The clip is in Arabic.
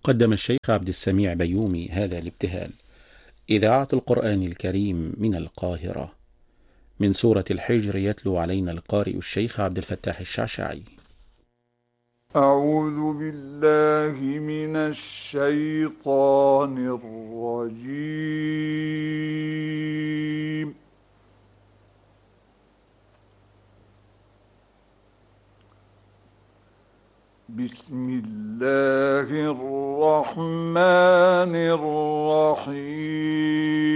قدم الشيخ عبد السميع بيومي هذا الابتهال. إذاعة القرآن الكريم من القاهرة. من سورة الحجر يتلو علينا القارئ الشيخ عبد الفتاح الشعشعي. أعوذ بالله من الشيطان الرجيم. بسم الله الرحمن الرحيم.